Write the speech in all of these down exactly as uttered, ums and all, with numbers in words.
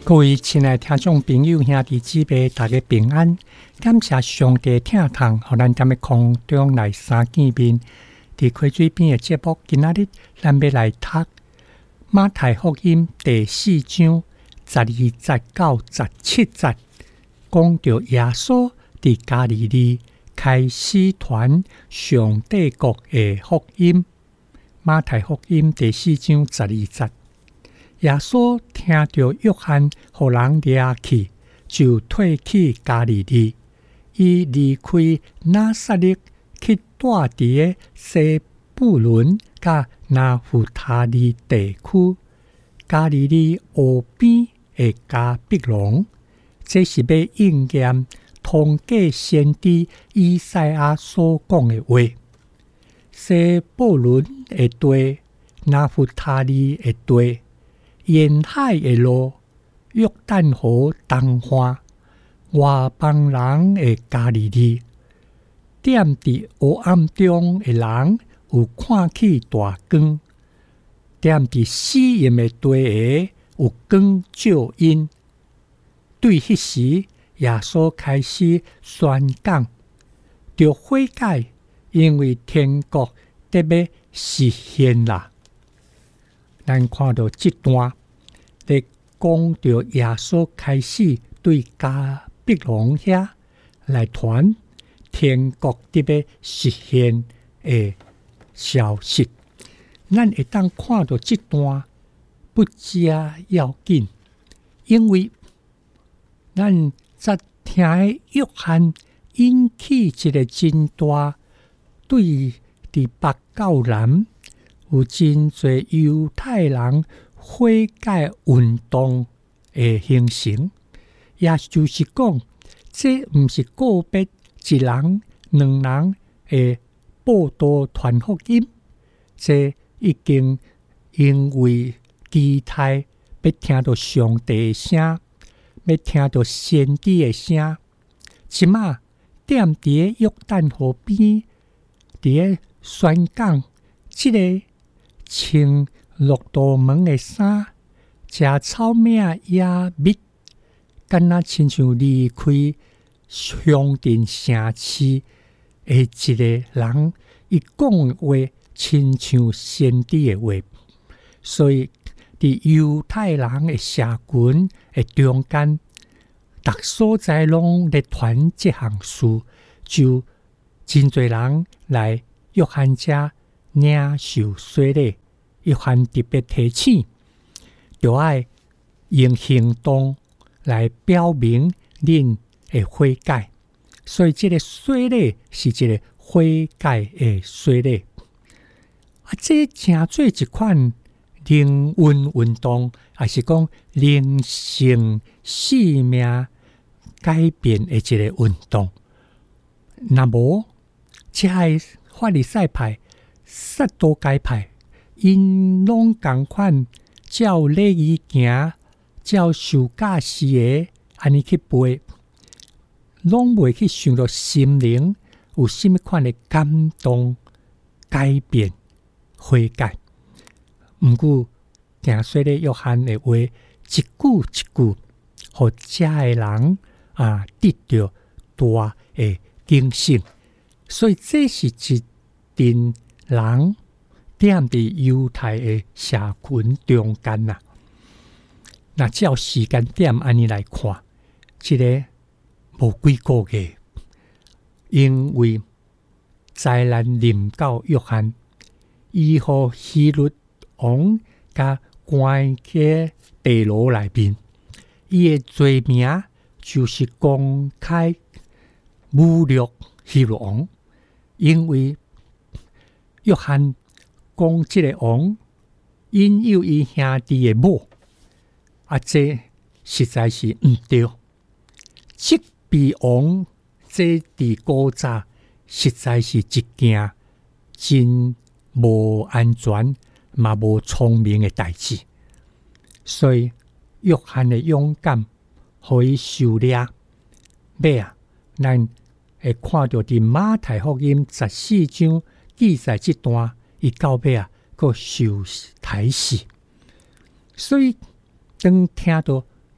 各位亲爱的听众朋友、兄弟姊妹，大家平安！感谢上帝疼痛，互咱踮咧空中来相见面。伫开水边的节目，今仔日咱要来读马太福音第四章十二节到十七节，讲到耶稣伫加利利开始传上帝国的福音。马太福音第四章十二节。耶稣听到约翰互人掠去，就退去加利利。伊离开拿撒勒，去住伫个西布伦甲拿弗他利地区。加利利河边的加必隆，这是要应验通过先知以赛亚所讲的话。西布伦的地，拿弗他利的地。沿海的路，约旦河东岸，外邦人的加利利，踮伫黑暗中的人有看起大光，踮伫死荫的地下有光照因。对迄时，耶稣开始宣讲，着悔改，因为天国得要实现啦。咱看到这段，咧讲到耶稣开始对加必隆遐来传天国得要实现的消息。咱会当看到这段不加要紧，因为咱则听的约翰引起一个真大对伫北到南。有真侪犹太人悔改运动的形成，也就是讲，这毋是个别一人、两人的报道传福音，这已经因为期待要听到上帝的声，要听到先知的声，即马踮伫约旦河边，伫咧宣讲即个。穿骆驼毛的衫，食草饼野蜜，敢若亲像离开乡镇城市的一个人，伊讲的话亲像先知的话，所以伫犹太人的社群的中间，逐所在拢咧传这项事，就真侪人来约翰遮。领受洗礼，约翰特别提醒，就要用行动来表明恁的悔改。所以，这个洗礼是一个悔改的洗礼。啊，这正做一款灵魂运动，还是讲灵性生命改变的一个运动。那无，这法利赛派。撒都该派，因拢共款照礼仪行，照受教士的安尼去背，拢袂去想到心灵有甚物款的感动、改变、悔改。毋过，听说咧约翰的话，一句一句，互遮的人啊得到大的警醒。所以，这是一阵。人踮伫犹太的社群中间呐，那照时间点安尼来看，这个无几个月，因为灾难临到约翰，伊互希律王甲关喺地牢内面，伊的罪名就是公开侮辱希律王，因为。约翰讲即个王引诱伊兄弟的某，啊，这实在是毋对。即比王这伫古早实在是一件真无安全嘛无聪明的代志。所以约翰的勇敢，互伊受掠。尾啊，咱会看到伫马太福音十四章。记载这段，伊到尾啊，佫受抬死。所以，当听到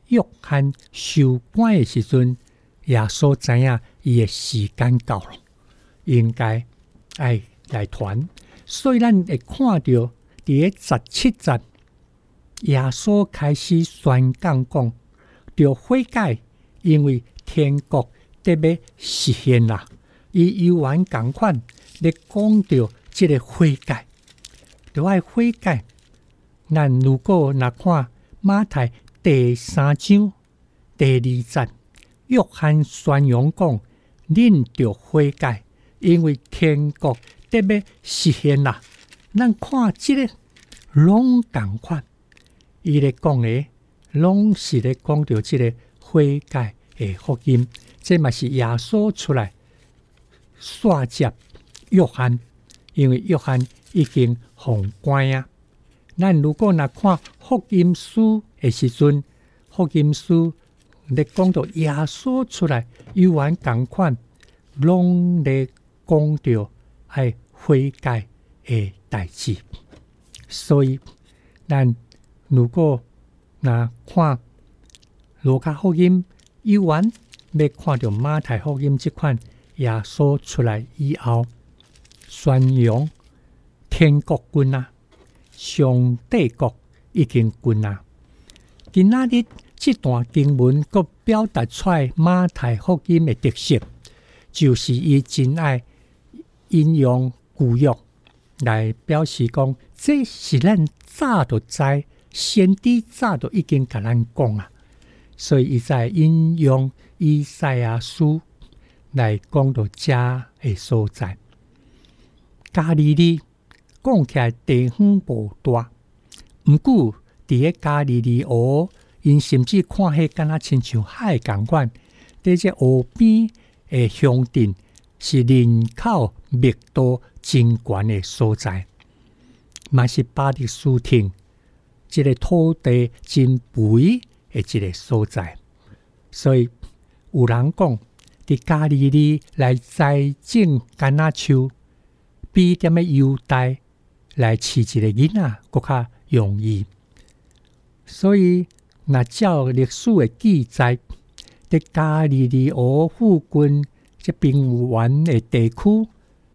约翰受关的时阵，耶稣知影伊的时间到了，应该爱来传。所以咱会看到伫咧十七节，耶稣开始宣讲讲，着悔改，因为天国得要实现啦。伊犹原共款咧讲到即个悔改，着爱悔改。咱如果若看马太第三章第二节，约翰宣扬讲，恁着悔改，因为天国得要实现啦。咱看即、這个拢共款，伊咧讲诶，拢是咧讲到即个悔改诶福音。这嘛是耶稣出来刷接约翰，因为约翰已经封关啊。咱如果若看福音书的时阵，福音书咧讲到耶稣出来，犹原共款，拢咧讲到爱悔改的代志。所以，咱如果若看路加福音，犹原要看到马太福音这款耶稣出来以后，宣扬天国君啊！上帝国已经近啦。今仔日这段经文佫表达出来马太福音的特色，就是伊真爱引用旧约来表示讲，这是咱早就知，先知早就已经甲咱讲啊。所以伊在引用以赛亚书来讲到遮的所在。加利利讲起来地方无大，毋过伫咧加利利湖，因甚至看迄敢若亲像海共款。伫这湖边的乡镇是人口密度真悬的所在，嘛是巴黎斯汀即个土地真肥的一个所在。所以有人讲，伫加利利来栽种橄榄树，比踮咧犹大来饲一个囡仔更较容易。所以若照历史的记载，伫加利利湖附近这平原的地区，